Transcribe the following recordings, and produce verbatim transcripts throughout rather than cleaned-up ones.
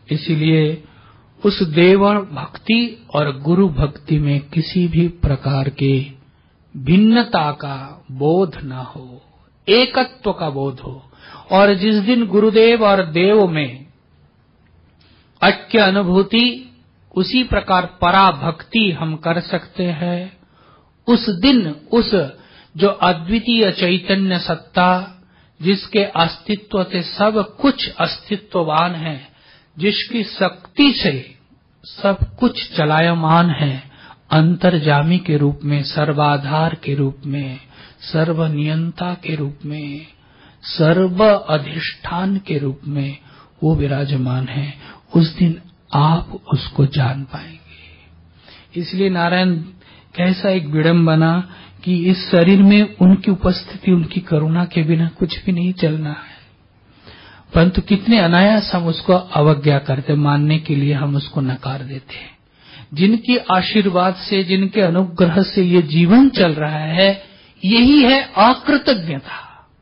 इसीलिए उस देव भक्ति और गुरु भक्ति में किसी भी प्रकार के भिन्नता का बोध न हो, एकत्व का बोध हो। और जिस दिन गुरुदेव और देव में ऐक्य अनुभूति, उसी प्रकार पराभक्ति हम कर सकते हैं, उस दिन उस जो अद्वितीय चैतन्य सत्ता, जिसके अस्तित्व से सब कुछ अस्तित्ववान है, जिसकी शक्ति से सब कुछ चलायमान है, अंतर्जामी के रूप में, सर्वाधार के रूप में, सर्वनियंता के रूप में, सर्व अधिष्ठान के रूप में वो विराजमान है, उस दिन आप उसको जान पाएंगे। इसलिए नारायण कैसा एक विडंबना कि इस शरीर में उनकी उपस्थिति, उनकी करुणा के बिना कुछ भी नहीं चलना है, परंतु कितने अनायास हम उसको अवज्ञा करते, मानने के लिए हम उसको नकार देते हैं। जिनकी आशीर्वाद से, जिनके अनुग्रह से ये जीवन चल रहा है, यही है अकृतज्ञता,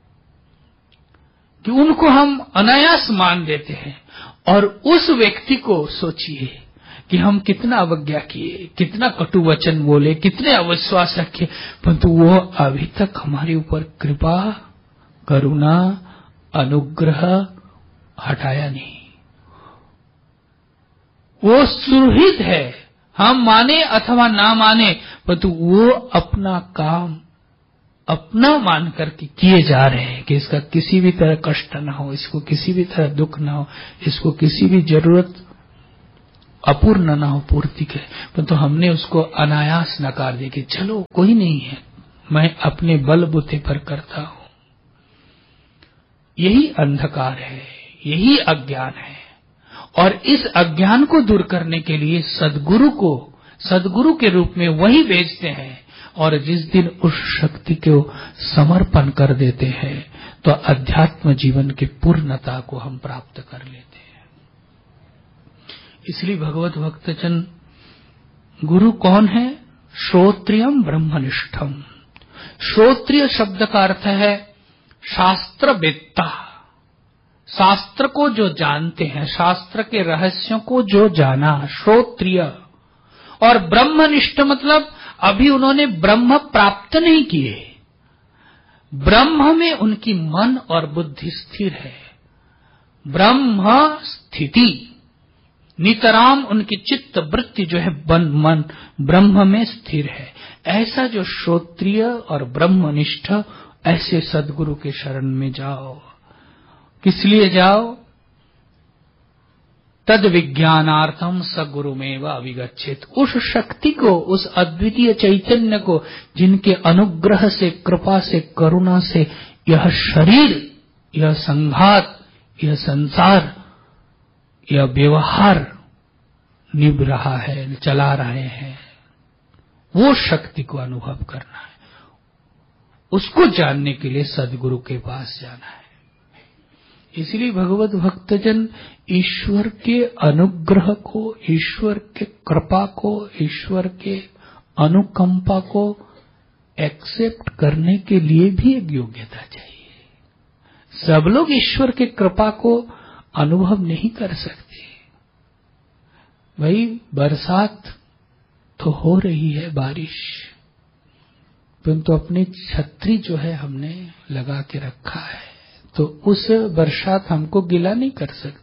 कि उनको हम अनायास मान देते हैं। और उस व्यक्ति को सोचिए कि हम कितना अवज्ञा किए, कितना कटु वचन बोले, कितने अविश्वास रखे, परंतु वो अभी तक हमारे ऊपर कृपा, करुणा, अनुग्रह हटाया नहीं। वो सुहृद है, हम माने अथवा ना माने, परंतु वो अपना काम अपना मान करके किए जा रहे हैं कि इसका किसी भी तरह कष्ट न हो, इसको किसी भी तरह दुख न हो, इसको किसी भी जरूरत अपूर्ण न हो पूर्ति के, परंतु हमने उसको अनायास नकार दे कि चलो कोई नहीं है, मैं अपने बलबूते पर करता हूं। यही अंधकार है, यही अज्ञान है। और इस अज्ञान को दूर करने के लिए सद्गुरु को सद्गुरु के रूप में वही भेजते हैं। और जिस दिन उस शक्ति को समर्पण कर देते हैं, तो अध्यात्म जीवन की पूर्णता को हम प्राप्त कर लेते हैं। इसलिए भगवत भक्तजन, गुरु कौन है? श्रोत्रियम ब्रह्मनिष्ठम। श्रोत्रिय शब्द का अर्थ है शास्त्रवेत्ता, शास्त्र को जो जानते हैं, शास्त्र के रहस्यों को जो जाना, श्रोत्रिय। और ब्रह्मनिष्ठ मतलब अभी उन्होंने ब्रह्म प्राप्त नहीं किए, ब्रह्म में उनकी मन और बुद्धि स्थिर है, ब्रह्म स्थिति, नितराम उनकी चित्त वृत्ति जो है बन मन ब्रह्म में स्थिर है। ऐसा जो श्रोत्रिय और ब्रह्मनिष्ठ, ऐसे सद्गुरु के शरण में जाओ। किस लिए जाओ? तद विज्ञानार्थम स गुरुमेव अविगच्छेत। उस शक्ति को, उस अद्वितीय चैतन्य को, जिनके अनुग्रह से, कृपा से, करुणा से यह शरीर, यह संघात, यह संसार, यह व्यवहार निभ रहा है, चला रहे हैं, वो शक्ति को अनुभव करना है। उसको जानने के लिए सद्गुरु के पास जाना है। इसलिए भगवत भक्तजन ईश्वर के अनुग्रह को, ईश्वर के कृपा को, ईश्वर के अनुकंपा को एक्सेप्ट करने के लिए भी एक योग्यता चाहिए। सब लोग ईश्वर के कृपा को अनुभव नहीं कर सकते। भाई बरसात तो हो रही है, बारिश, परंतु अपनी छतरी जो है हमने लगा के रखा है, तो उस बरसात हमको गिला नहीं कर सकते।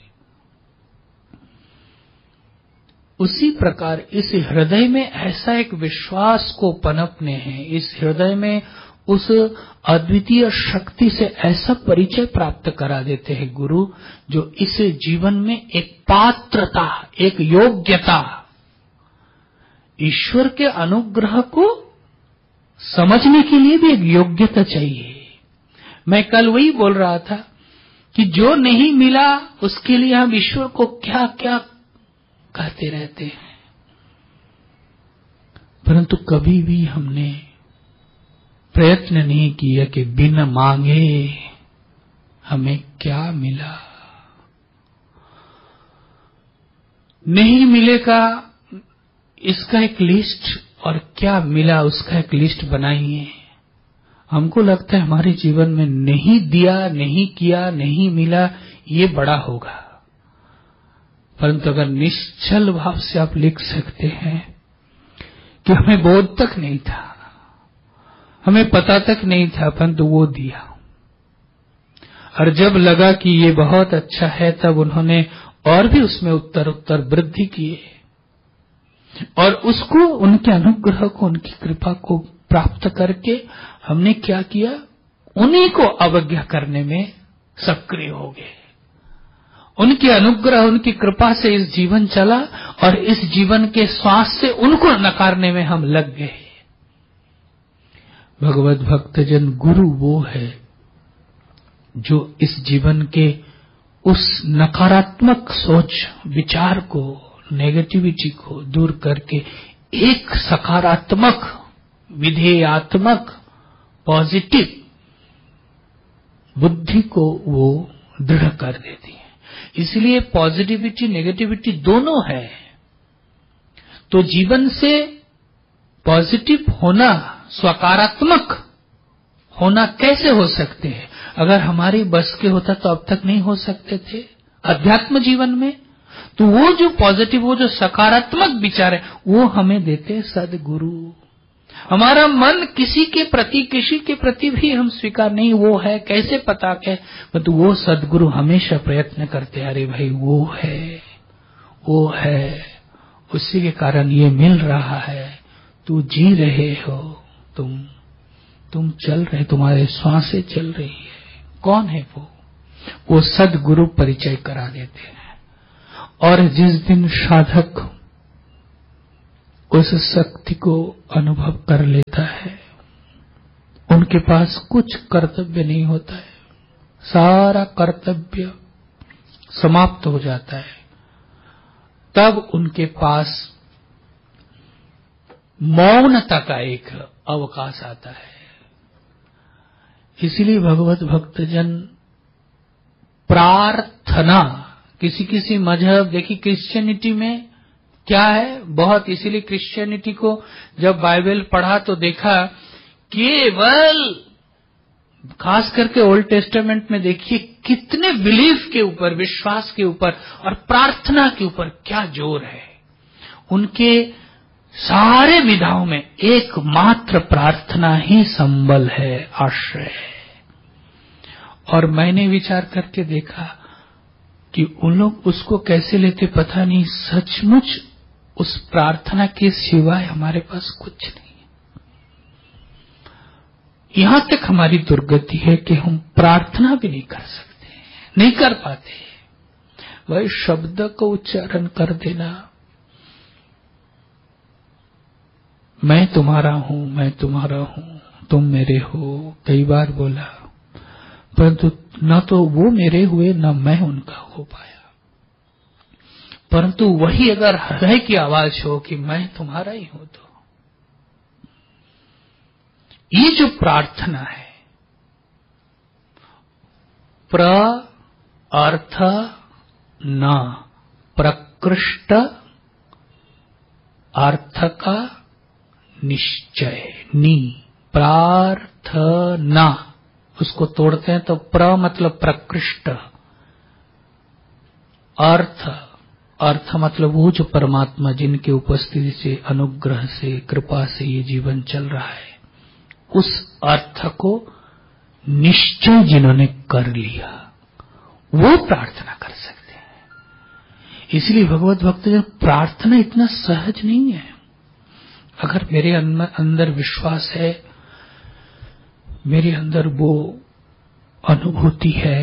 उसी प्रकार इस हृदय में ऐसा एक विश्वास को पनपने हैं, इस हृदय में उस अद्वितीय शक्ति से ऐसा परिचय प्राप्त करा देते हैं गुरु, जो इस जीवन में एक पात्रता, एक योग्यता, ईश्वर के अनुग्रह को समझने के लिए भी एक योग्यता चाहिए। मैं कल वही बोल रहा था कि जो नहीं मिला उसके लिए हम ईश्वर को क्या क्या कहते रहते हैं, परंतु कभी भी हमने प्रयत्न नहीं किया कि बिना मांगे हमें क्या मिला। नहीं मिलेगा इसका एक लिस्ट, और क्या मिला उसका एक लिस्ट बनाइए। हमको लगता है हमारे जीवन में नहीं दिया, नहीं किया, नहीं मिला, ये बड़ा होगा। परंतु अगर निश्चल भाव से आप लिख सकते हैं कि हमें बोध तक नहीं था, हमें पता तक नहीं था, परंतु वो दिया, और जब लगा कि ये बहुत अच्छा है तब उन्होंने और भी उसमें उत्तर उत्तर वृद्धि किए, और उसको, उनके अनुग्रह को, उनकी कृपा को प्राप्त करके हमने क्या किया, उन्हीं को अवज्ञा करने में सक्रिय हो गए। उनके अनुग्रह, उनकी कृपा से इस जीवन चला, और इस जीवन के श्वास से उनको नकारने में हम लग गए। भगवत भक्तजन, गुरु वो है जो इस जीवन के उस नकारात्मक सोच विचार को, नेगेटिविटी को दूर करके एक सकारात्मक, विधेयात्मक, पॉजिटिव बुद्धि को वो दृढ़ कर देती है। इसलिए पॉजिटिविटी, नेगेटिविटी दोनों है। तो जीवन से पॉजिटिव होना, सकारात्मक होना कैसे हो सकते हैं? अगर हमारी बस के होता तो अब तक नहीं हो सकते थे अध्यात्म जीवन में। तो वो जो पॉजिटिव, वो जो सकारात्मक विचार है, वो हमें देते सद्गुरु। हमारा मन किसी के प्रति, किसी के प्रति भी हम स्वीकार नहीं, वो है कैसे पता के, परंतु वो सद्गुरु हमेशा प्रयत्न करते, अरे भाई वो है, वो है, उसी के कारण ये मिल रहा है, तू जी रहे हो, तुम तुम चल रहे, तुम्हारे श्वासें चल रही है। कौन है वो? वो सद्गुरु परिचय करा देते हैं। और जिस दिन साधक उस शक्ति को अनुभव कर लेता है, उनके पास कुछ कर्तव्य नहीं होता है, सारा कर्तव्य समाप्त हो जाता है। तब उनके पास मौनता का एक अवकाश आता है। इसलिए भगवत भक्तजन, प्रार्थना, किसी किसी मजहब, देखिए क्रिश्चियनिटी में क्या है बहुत, इसीलिए क्रिश्चियनिटी को जब बाइबल पढ़ा तो देखा केवल, खास करके ओल्ड टेस्टामेंट में देखिए कितने बिलीफ के ऊपर, विश्वास के ऊपर और प्रार्थना के ऊपर क्या जोर है। उनके सारे विधाओं में एकमात्र प्रार्थना ही संबल है, आश्रय है। और मैंने विचार करके देखा कि उन लोग उसको कैसे लेते पता नहीं, सचमुच उस प्रार्थना के सिवाय हमारे पास कुछ नहीं है। यहां तक हमारी दुर्गति है कि हम प्रार्थना भी नहीं कर सकते, नहीं कर पाते। वही शब्द को उच्चारण कर देना, मैं तुम्हारा हूं, मैं तुम्हारा हूं, तुम मेरे हो, कई बार बोला, परंतु न तो वो मेरे हुए, न मैं उनका हो पाया। परंतु वही अगर हृदय की आवाज हो कि मैं तुम्हारा ही हूं, तो ये जो प्रार्थना है, प्र अर्थ न प्रकृष्ट अर्थ का निश्चय, नी प्रार्थना, उसको तोड़ते हैं तो प्र मतलब प्रकृष्ट, अर्थ, अर्थ मतलब वो जो परमात्मा जिनके उपस्थिति से, अनुग्रह से, कृपा से ये जीवन चल रहा है, उस अर्थ को निश्चय जिन्होंने कर लिया, वो प्रार्थना कर सकते हैं। इसलिए भगवत भक्तजन, प्रार्थना इतना सहज नहीं है। अगर मेरे अंदर विश्वास है, मेरे अंदर वो अनुभूति है,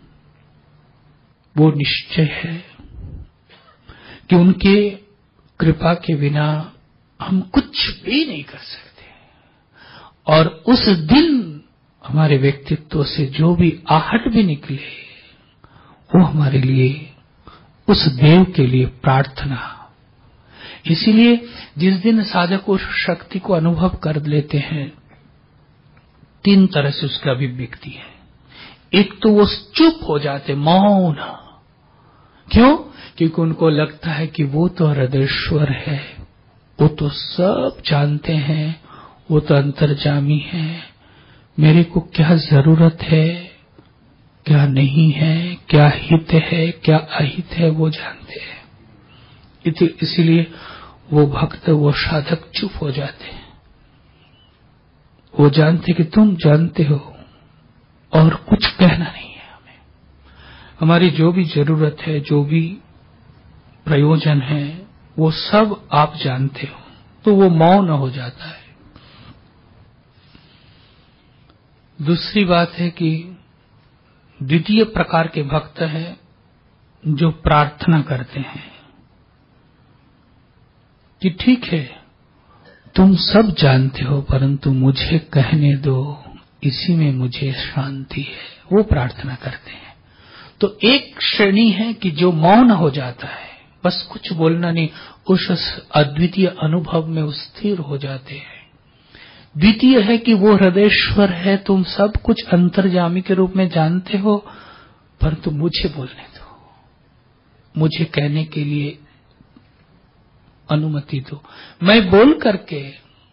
वो निश्चय है कि उनके कृपा के बिना हम कुछ भी नहीं कर सकते, और उस दिन हमारे व्यक्तित्व से जो भी आहट भी निकले, वो हमारे लिए, उस देव के लिए प्रार्थना। इसीलिए जिस दिन साधक उस शक्ति को अनुभव कर लेते हैं, तीन तरह से उसका अभिव्यक्ति है। एक तो वो चुप हो जाते, मौन। क्यों? क्योंकि उनको लगता है कि वो तो हृदयेश्वर है, वो तो सब जानते हैं, वो तो अंतर्जामी है, मेरे को क्या जरूरत है, क्या नहीं है, क्या हित है, क्या अहित है, वो जानते हैं। इसीलिए वो भक्त, वो साधक चुप हो जाते हैं। वो जानते कि तुम जानते हो और कुछ कहना नहीं है हमें। हमारी जो भी जरूरत है, जो भी प्रयोजन है, वो सब आप जानते हो। तो वो मौन हो जाता है। दूसरी बात है कि द्वितीय प्रकार के भक्त हैं जो प्रार्थना करते हैं कि ठीक है, तुम सब जानते हो, परंतु मुझे कहने दो, इसी में मुझे शांति है। वो प्रार्थना करते हैं। तो एक श्रेणी है कि जो मौन हो जाता है, बस कुछ बोलना नहीं, उस अद्वितीय अनुभव में स्थिर हो जाते हैं। द्वितीय है कि वो हृदयेश्वर है, तुम सब कुछ अंतर्यामी के रूप में जानते हो, परंतु मुझे बोलने दो, मुझे कहने के लिए अनुमति दो, मैं बोल करके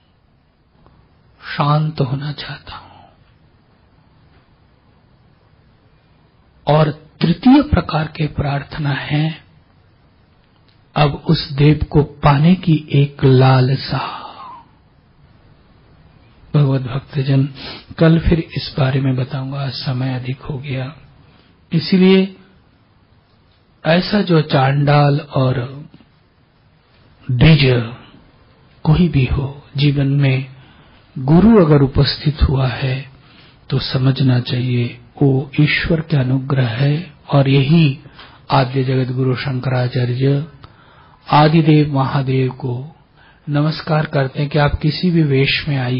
शांत होना चाहता हूं। और तृतीय प्रकार के प्रार्थना है अब उस देव को पाने की एक लालसा। भगवत भक्तजन, कल फिर इस बारे में बताऊंगा, आज समय अधिक हो गया। इसलिए ऐसा जो चांडाल और द्विज कोई भी हो, जीवन में गुरु अगर उपस्थित हुआ है तो समझना चाहिए वो ईश्वर का अनुग्रह है। और यही आद्य जगत गुरु शंकराचार्य आदिदेव महादेव को नमस्कार करते हैं कि आप किसी भी वेश में आइए,